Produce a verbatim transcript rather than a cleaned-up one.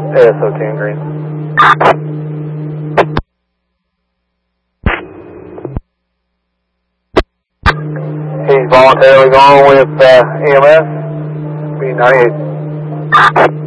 A S O ten green. He's voluntarily going with uh, E M S, B ninety-eight.